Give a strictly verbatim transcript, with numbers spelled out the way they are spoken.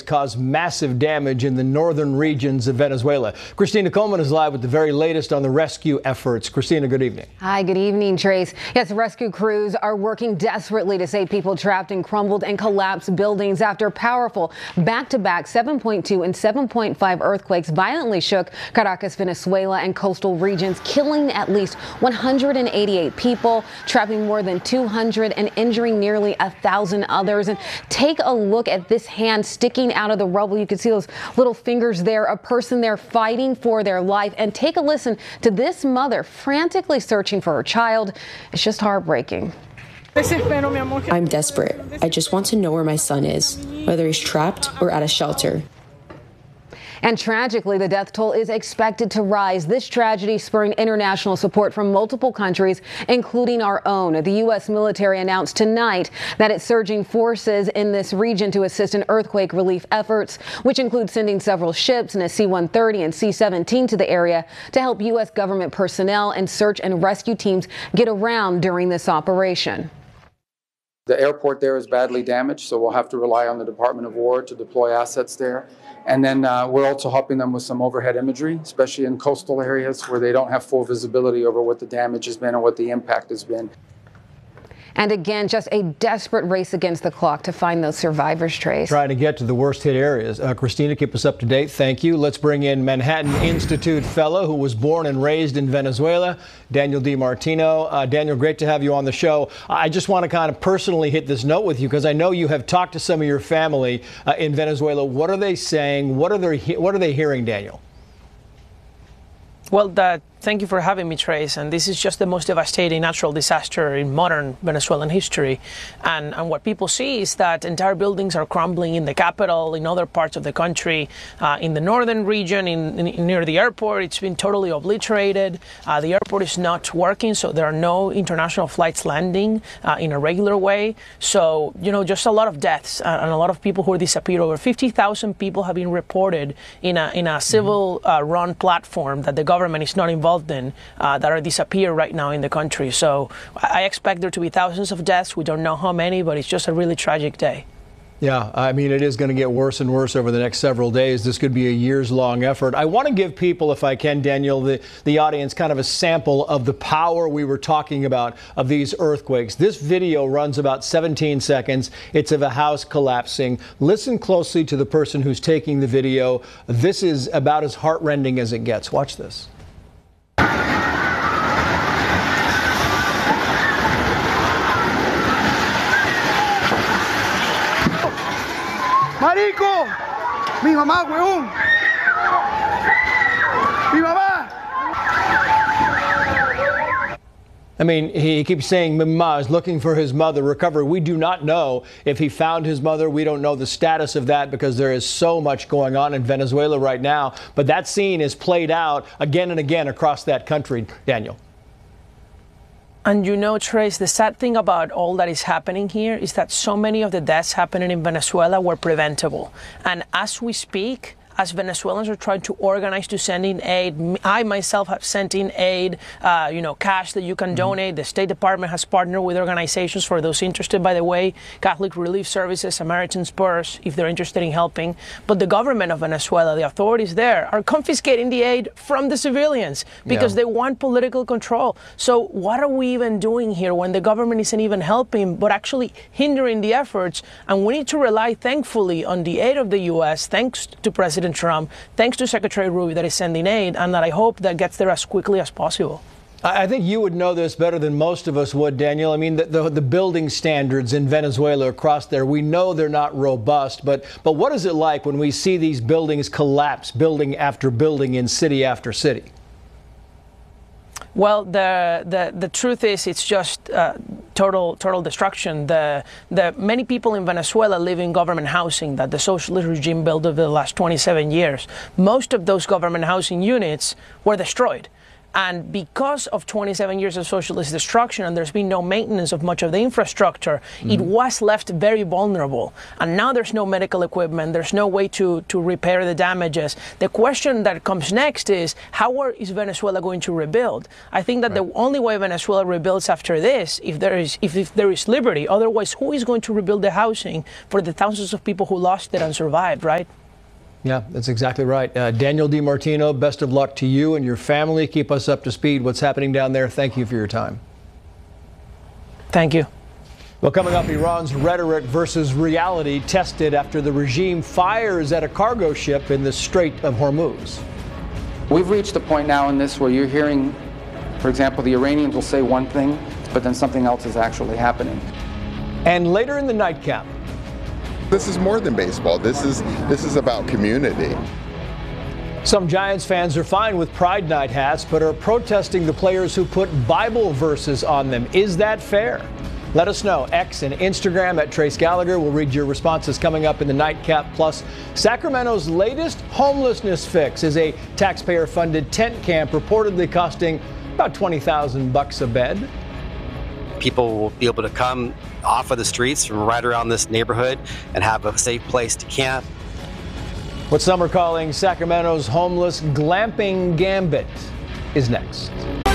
caused massive damage in the northern regions of Venezuela. Christina Coleman is live with the very latest on the rescue efforts. Christina, good evening. Hi, good evening, Trace. Yes, rescue crews are working desperately to save people trapped in crumbled and collapsed buildings after powerful back-to-back seven point two and seven point five earthquakes violently shook Caracas, Venezuela and coastal regions, killing at least one hundred eighty-eight people, trapping more than two hundred and injuring nearly a thousand others. And take a look at this hand sticking out of the rubble. You can see those little fingers there, a person there fighting for their life. And take a listen to this mother frantically searching for her child. It's just heartbreaking. I'm desperate. I just want to know where my son is, whether he's trapped or at a shelter. And tragically, the death toll is expected to rise. This tragedy spurring international support from multiple countries, including our own. The U S military announced tonight that it's surging forces in this region to assist in earthquake relief efforts, which include sending several ships and a C one thirty and C seventeen to the area to help U S government personnel and search and rescue teams get around during this operation. The airport there is badly damaged, so we'll have to rely on the Department of War to deploy assets there. And then uh, we're also helping them with some overhead imagery, especially in coastal areas where they don't have full visibility over what the damage has been and what the impact has been. And again, just a desperate race against the clock to find those survivors, Trace. Trying to get to the worst hit areas. Uh, Christina, keep us up to date. Thank you. Let's bring in Manhattan Institute fellow who was born and raised in Venezuela, Daniel DiMartino. Uh, Daniel, great to have you on the show. I just want to kind of personally hit this note with you because I know you have talked to some of your family uh, in Venezuela. What are they saying? What are they, what are they hearing, Daniel? Well, that, thank you for having me, Trace. And this is just the most devastating natural disaster in modern Venezuelan history. And, and what people see is that entire buildings are crumbling in the capital, in other parts of the country, uh, in the northern region, in, in, near the airport. It's been totally obliterated. Uh, the airport is not working, so there are no international flights landing uh, in a regular way. So, you know, just a lot of deaths uh, and a lot of people who are disappeared. Over fifty thousand people have been reported in a, in a civil-run uh, platform that the government government is not involved in uh, that are disappeared right now in the country. So I expect there to be thousands of deaths. We don't know how many, but it's just a really tragic day. Yeah, I mean, it is going to get worse and worse over the next several days. This could be a years-long effort. I want to give people, if I can, Daniel, the, the audience kind of a sample of the power we were talking about of these earthquakes. This video runs about seventeen seconds. It's of a house collapsing. Listen closely to the person who's taking the video. This is about as heart-rending as it gets. Watch this. Marico, mi mamá, huevón, mi mamá. I mean, he keeps saying Mama is looking for his mother. Recovery. We do not know if he found his mother. We don't know the status of that because there is so much going on in Venezuela right now. But that scene is played out again and again across that country, Daniel. And you know, Trace, the sad thing about all that is happening here is that so many of the deaths happening in Venezuela were preventable. And as we speak, as Venezuelans are trying to organize to send in aid, I myself have sent in aid, uh, you know, cash that you can mm-hmm. donate. The State Department has partnered with organizations, for those interested, by the way, Catholic Relief Services, Samaritan Spurs, if they're interested in helping. But the government of Venezuela, the authorities there, are confiscating the aid from the civilians because yeah. they want political control. So what are we even doing here when the government isn't even helping, but actually hindering the efforts? And we need to rely, thankfully, on the aid of the U S, thanks to President Trump, thanks to Secretary Rubio that is sending aid, and that I hope that gets there as quickly as possible. I think you would know this better than most of us would, Daniel. I mean, the, the, the building standards in Venezuela across there, we know they're not robust, but, but what is it like when we see these buildings collapse, building after building in city after city? Well, the the the truth is, it's just uh, total total destruction. The the many people in Venezuela live in government housing that the socialist regime built over the last twenty-seven years. Most of those government housing units were destroyed. And because of twenty-seven years of socialist destruction and there's been no maintenance of much of the infrastructure, mm-hmm. it was left very vulnerable. And now there's no medical equipment, there's no way to, to repair the damages. The question that comes next is, how are, is Venezuela going to rebuild? I think that right. the only way Venezuela rebuilds after this, if there is if, if there is liberty, otherwise who is going to rebuild the housing for the thousands of people who lost it and survived, right? Yeah, that's exactly right. Uh, Daniel DiMartino, best of luck to you and your family. Keep us up to speed. What's happening down there? Thank you for your time. Thank you. Well, coming up, Iran's rhetoric versus reality tested after the regime fires at a cargo ship in the Strait of Hormuz. We've reached a point now in this where you're hearing, for example, the Iranians will say one thing, but then something else is actually happening. And later in the nightcap, this is more than baseball. This is this is about community. Some Giants fans are fine with Pride Night hats, but are protesting the players who put Bible verses on them. Is that fair? Let us know. X and Instagram at Trace Gallagher. We'll read your responses coming up in the Nightcap. Plus, Sacramento's latest homelessness fix is a taxpayer-funded tent camp reportedly costing about twenty thousand bucks a bed. People will be able to come off of the streets from right around this neighborhood and have a safe place to camp. What some are calling Sacramento's homeless glamping gambit is next.